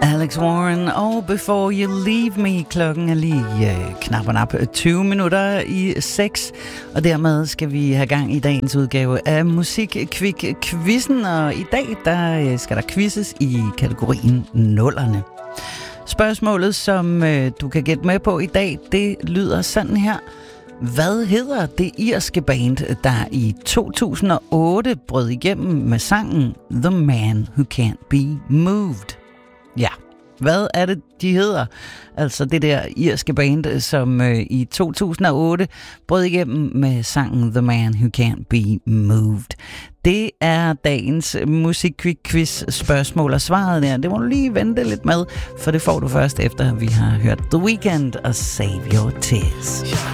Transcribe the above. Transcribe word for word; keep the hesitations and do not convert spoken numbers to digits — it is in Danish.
Alex Warren og Before You Leave Me. Klokken er lige øh, knap og nap tyve minutter i seks, og dermed skal vi have gang i dagens udgave af Musikquiz-quizzen, og i dag der øh, skal der quizzes i kategorien nullerne. Spørgsmålet, som øh, du kan gætte med på i dag, det lyder sådan her. Hvad hedder det irske band, der i to tusind og otte brød igennem med sangen The Man Who Can't Be Moved? Ja, hvad er det, de hedder? Altså det der irske band, som øh, i to tusind og otte brød igennem med sangen The Man Who Can't Be Moved. Det er dagens musikquiz spørgsmål, og svaret der, det må du lige vente lidt med, for det får du først efter, vi har hørt The Weeknd og Save Your Tears.